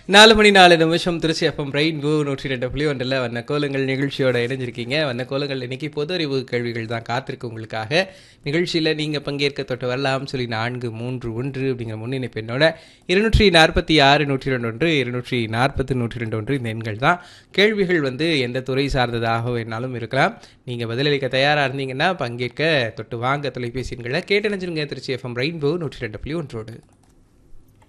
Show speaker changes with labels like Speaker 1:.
Speaker 1: 4 மணி 4 நிமிஷம் Trichy FM rainbow 102.1 வண்ண கோலங்கள் நிகழ்ச்சியோட இணைஞ்சிருக்கீங்க. வண்ண கோலங்கள் இன்னைக்கு பொது அறிவு கேள்விகள் தான் காத்திருக்கு உங்களுக்காக. நிகழ்ச்சியில் நீங்கள் பங்கேற்க தொட்டு வரலாம் சொல்லி 431 அப்படிங்கிற முன்னிணைப்பு எண்ணோட 246 102 240 102 இந்த எண்கள் தான். கேள்விகள் எந்த துறை சார்ந்ததாக வேணாலும் இருக்கலாம். நீங்கள் பதிலளிக்க தயாராக இருந்தீங்கன்னா பங்கேற்க தொட்டு வாங்க தொலைபேசி எண்களை கேட்டு நினைச்சிருங்க. Trichy FM rainbow 102.1.